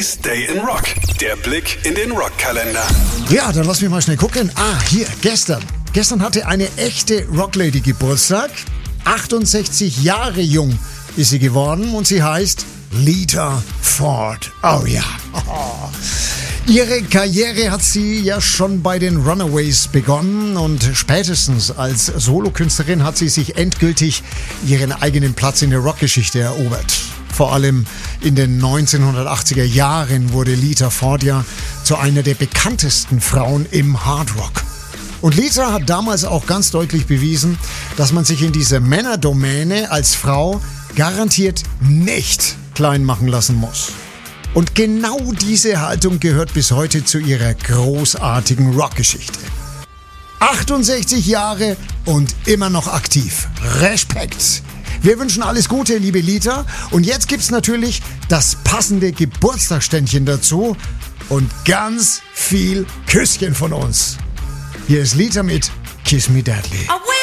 This Day in Rock. Der Blick in den Rockkalender. Ja, dann lass mich mal schnell gucken. Hier, gestern. Gestern hatte eine echte Rocklady Geburtstag. 68 Jahre jung ist sie geworden und sie heißt Lita Ford. Oh ja. Ihre Karriere hat sie ja schon bei den Runaways begonnen und spätestens als Solokünstlerin hat sie sich endgültig ihren eigenen Platz in der Rockgeschichte erobert. Vor allem in den 1980er Jahren wurde Lita Ford ja zu einer der bekanntesten Frauen im Hardrock. Und Lita hat damals auch ganz deutlich bewiesen, dass man sich in dieser Männerdomäne als Frau garantiert nicht klein machen lassen muss. Und genau diese Haltung gehört bis heute zu ihrer großartigen Rockgeschichte. 68 Jahre und immer noch aktiv. Respekt! Wir wünschen alles Gute, liebe Lita. Und jetzt gibt's natürlich das passende Geburtstagsständchen dazu und ganz viel Küsschen von uns. Hier ist Lita mit Kiss Me Deadly.